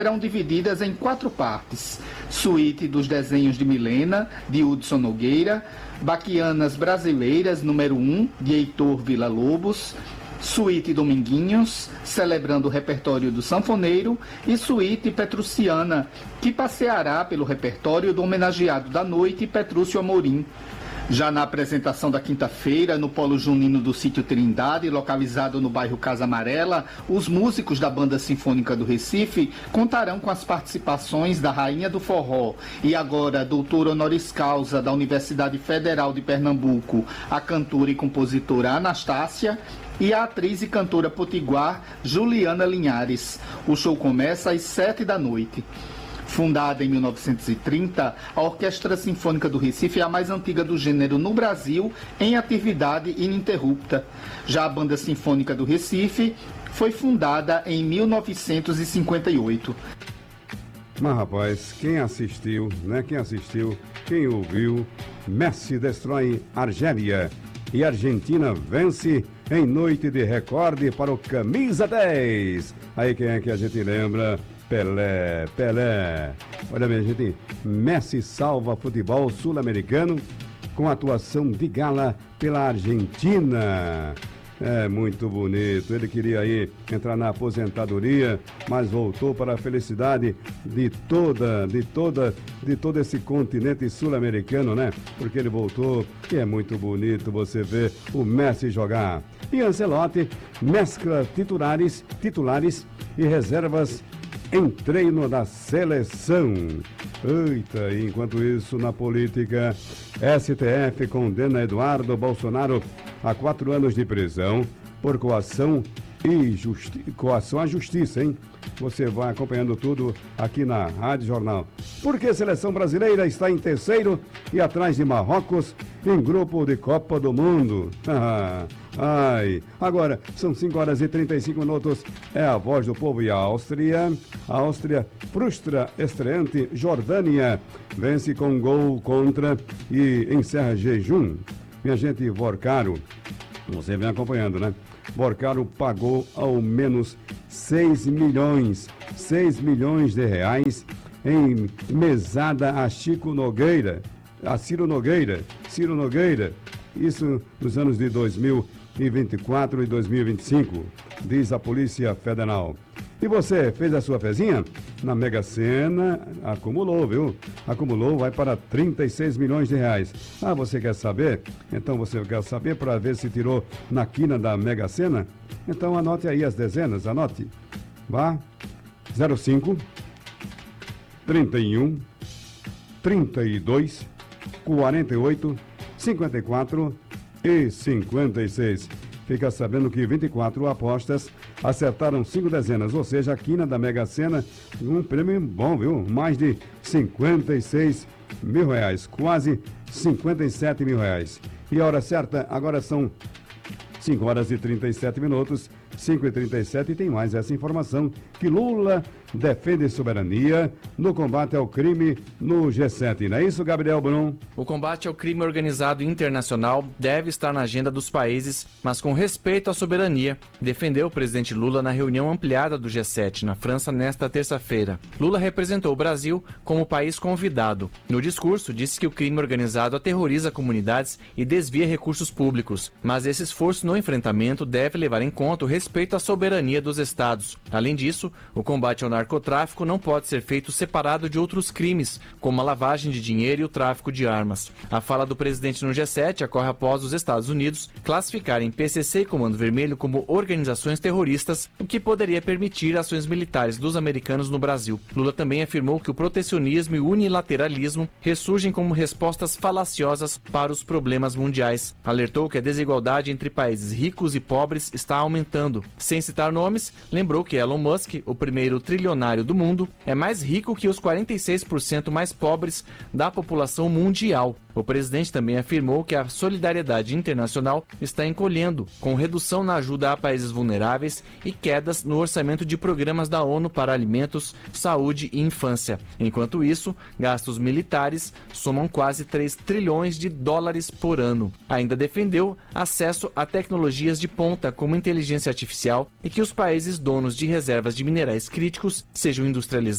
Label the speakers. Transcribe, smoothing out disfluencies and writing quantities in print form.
Speaker 1: serão divididas em 4 partes: Suíte dos Desenhos de Milena, de Hudson Nogueira, Baquianas Brasileiras, número 1, de Heitor Villa-Lobos, Suíte Dominguinhos, celebrando o repertório do sanfoneiro, e Suíte Petruciana, que passeará pelo repertório do homenageado da noite, Petrúcio Amorim. Já na apresentação da quinta-feira, no Polo Junino do Sítio Trindade, localizado no bairro Casa Amarela, os músicos da Banda Sinfônica do Recife contarão com as participações da Rainha do Forró e agora doutora honoris causa da Universidade Federal de Pernambuco, a cantora e compositora Anastácia, e a atriz e cantora potiguar Juliana Linhares. O show começa às 7 da noite. Fundada em 1930, a Orquestra Sinfônica do Recife é a mais antiga do gênero no Brasil, em atividade ininterrupta. Já a Banda Sinfônica do Recife foi fundada em 1958.
Speaker 2: Mas, rapaz, quem assistiu, quem ouviu, Messi destrói Argélia e Argentina vence em noite de recorde para o Camisa 10. Aí quem é que a gente lembra? Pelé. Olha, minha gente, Messi salva futebol sul-americano com atuação de gala pela Argentina. É muito bonito. Ele queria aí entrar na aposentadoria, mas voltou para a felicidade de todo esse continente sul-americano, né? Porque ele voltou e é muito bonito você ver o Messi jogar. E Ancelotti mescla titulares e reservas em treino da seleção. Eita, e enquanto isso, na política, STF condena Eduardo Bolsonaro a 4 anos de prisão por coação à justiça, hein? Você vai acompanhando tudo aqui na Rádio Jornal. Porque a seleção brasileira está em terceiro e atrás de Marrocos em grupo de Copa do Mundo. Agora, são 5 horas e 35 minutos. É a voz do povo e a Áustria. A Áustria frustra estreante Jordânia. Vence com gol contra e encerra jejum. Minha gente, Vorcaro, você vem acompanhando, né? Vorcaro pagou ao menos 6 milhões de reais em mesada a Ciro Nogueira. Isso nos anos de 2024 e 2025, diz a Polícia Federal. E você fez a sua fezinha? Na Mega Sena, acumulou, viu? Acumulou, vai para 36 milhões de reais. Você quer saber? Então você quer saber para ver se tirou na quina da Mega Sena? Então anote aí as dezenas, anote. Vá, 05, 31, 32, 48, 54 e 56. Fica sabendo que 24 apostas acertaram 5 dezenas, ou seja, a quina da Mega Sena, um prêmio bom, viu? Mais de 56 mil reais, quase 57 mil reais. E a hora certa, agora são 5 horas e 37 minutos, 5h37, e tem mais essa informação, que Lula defende soberania no combate ao crime no G7. Não é isso, Gabriel Brum?
Speaker 3: O combate ao crime organizado internacional deve estar na agenda dos países, mas com respeito à soberania, defendeu o presidente Lula na reunião ampliada do G7 na França nesta terça-feira. Lula representou o Brasil como país convidado. No discurso, disse que o crime organizado aterroriza comunidades e desvia recursos públicos, mas esse esforço no enfrentamento deve levar em conta o respeito à soberania dos estados. Além disso, o combate ao narcotráfico não pode ser feito separado de outros crimes, como a lavagem de dinheiro e o tráfico de armas. A fala do presidente no G7 ocorre após os Estados Unidos classificarem PCC e Comando Vermelho como organizações terroristas, o que poderia permitir ações militares dos americanos no Brasil. Lula também afirmou que o protecionismo e o unilateralismo ressurgem como respostas falaciosas para os problemas mundiais. Alertou que a desigualdade entre países ricos e pobres está aumentando. Sem citar nomes, lembrou que Elon Musk, o primeiro trilionário do mundo, é mais rico que os 46% mais pobres da população mundial. O presidente também afirmou que a solidariedade internacional está encolhendo, com redução na ajuda a países vulneráveis e quedas no orçamento de programas da ONU para alimentos, saúde e infância. Enquanto isso, gastos militares somam quase 3 trilhões de dólares por ano. Ainda defendeu acesso a tecnologias de ponta como inteligência artificial e que os países donos de reservas de minerais críticos sejam industrializados